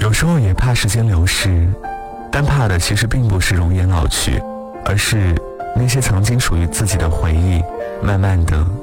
有时候也怕时间流逝，但怕的其实并不是容颜老去，而是那些曾经属于自己的回忆慢慢的